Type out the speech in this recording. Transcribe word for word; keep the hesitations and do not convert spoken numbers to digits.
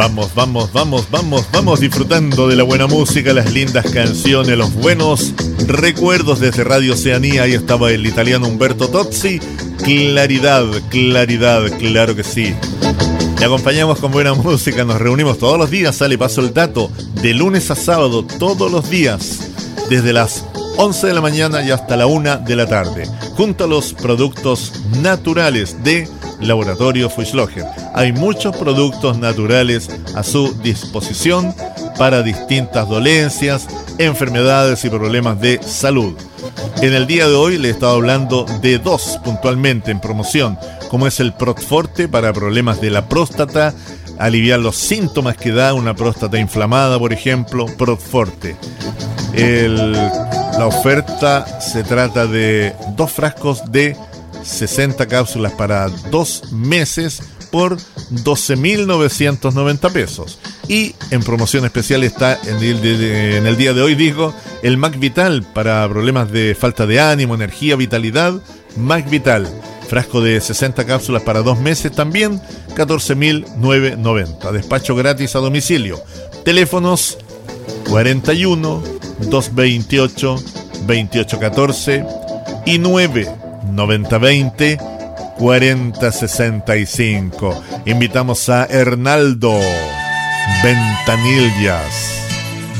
Vamos, vamos, vamos, vamos, vamos disfrutando de la buena música, las lindas canciones, los buenos recuerdos desde Radio Oceanía. Ahí estaba el italiano Umberto Tozzi. Claridad, claridad, claro que sí. Te acompañamos con buena música, nos reunimos todos los días, sale Paso el Dato, de lunes a sábado, todos los días, desde las once de la mañana y hasta la una de la tarde, junto a los productos naturales de Laboratorio Fuchsloger. Hay muchos productos naturales a su disposición para distintas dolencias, enfermedades y problemas de salud. En el día de hoy le he estado hablando de dos puntualmente en promoción, como es el Protforte para problemas de la próstata, aliviar los síntomas que da una próstata inflamada, por ejemplo, Protforte. El, la oferta se trata de dos frascos de sesenta cápsulas para dos meses por doce mil novecientos noventa pesos. Y en promoción especial está en el, de, en el día de hoy, digo, el Mac Vital para problemas de falta de ánimo, energía, vitalidad. Mac Vital, frasco de sesenta cápsulas para dos meses también, catorce mil novecientos noventa. Despacho gratis a domicilio. Teléfonos cuarenta y uno, doscientos veintiocho, veintiocho catorce y nueve noventa veinte cuarenta sesenta y cinco. Invitamos a Hernaldo Ventanillas.